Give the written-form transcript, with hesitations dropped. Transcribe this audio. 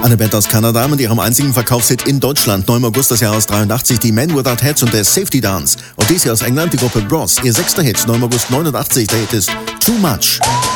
Eine Band aus Kanada mit ihrem einzigen Verkaufshit in Deutschland, 9. August des Jahres 83, die Men Without Heads und der Safety Dance. Und dies hier aus England, die Gruppe Bros. Ihr 6. Hit, 9. August 89, der Hit ist Too Much.